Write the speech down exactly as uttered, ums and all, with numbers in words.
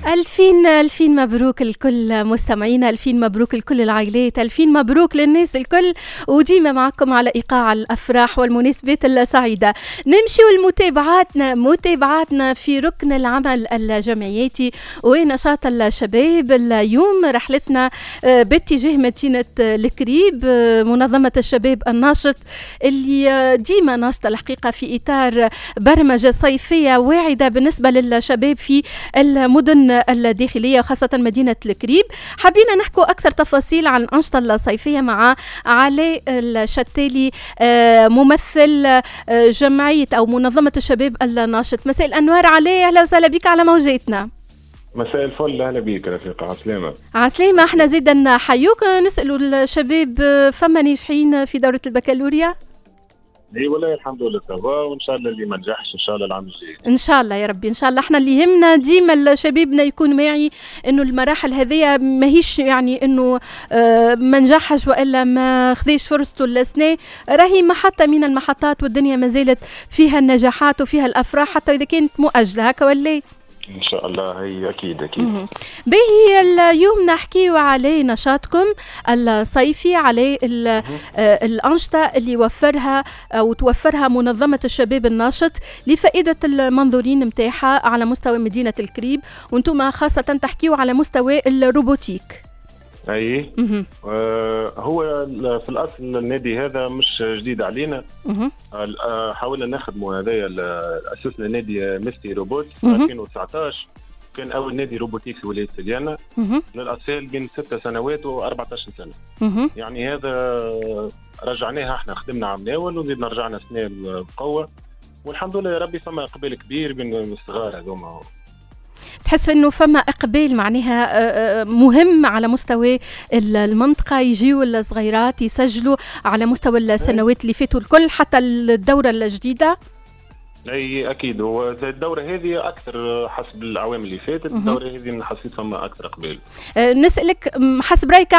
ألفين ألفين مبروك لكل مستمعينا، ألفين مبروك لكل العائلات، ألفين مبروك للناس الكل، وديما معكم على إيقاع الأفراح والمناسبات السعيدة. نمشي لمتابعاتنا متابعاتنا في ركن العمل الجمعياتي ونشاط الشباب. اليوم رحلتنا باتجاه مدينة الكريب، منظمة الشباب الناشط اللي ديما ناشطة الحقيقة في إطار برمجة صيفية واعدة بالنسبة للشباب في المدن الداخلية وخاصة مدينة الكريب. حبينا نحكو أكثر تفاصيل عن الأنشطة الصيفية مع علاء الشتالي، ممثل جمعية أو منظمة الشباب الناشط. مساء الأنوار علاء، أهلا وسهلا بك على موجاتنا. مساء الفل، أهلا بيك رفيقة. عسلامة عسلامة. احنا زيدا نحيوك. نسألوا الشباب فما ناجحين في دورة البكالوريا؟ اي والله الحمد لله سافا، وان شاء الله اللي ما نجحش ان شاء الله العام الجاي ان شاء الله يا ربي. ان شاء الله احنا اللي يهمنا ديما شبابنا يكون واعي انه المراحل هذه ماهيش يعني انه اه ما نجحش والا ما خذيش فرصته السنه، راهي محطه من المحطات والدنيا ما زالت فيها النجاحات وفيها الافراح حتى اذا كانت مؤجله هكا ولا ان شاء الله. هي اكيد اكيد. باهي اليوم نحكيو على نشاطكم الصيفي، على الانشطه اللي وفرها او توفرها منظمه الشباب الناشط لفائده المنظورين نتاعها على مستوى مدينه الكريب، وانتم خاصه تحكيو على مستوى الروبوتيك. اي آه هو في الاصل النادي هذا مش جديد علينا. آه حاولنا نخدموا هذايا اسسنا نادي ميستي روبوت في ألفين وتسعطاش، كان اول نادي روبوتيك في ولايه سليانه للاطفال بين ست سنوات و14 سنه. يعني هذا رجعناها احنا، خدمنا عام الاول وزيدنا رجعنا سنه بقوه، والحمد لله يا ربي فما اقبال كبير بين الصغار هذوما. تحس انه فما اقبال معناها مهم على مستوى المنطقه، يجيوا الصغيرات يسجلوا على مستوى السنوات اللي فاتوا الكل حتى الدوره الجديده؟ اي اكيد. هو الدوره هذه اكثر حسب العوام اللي فاتت، الدوره هذه حسيت فما اكثر اقبال. نسالك حسب رايك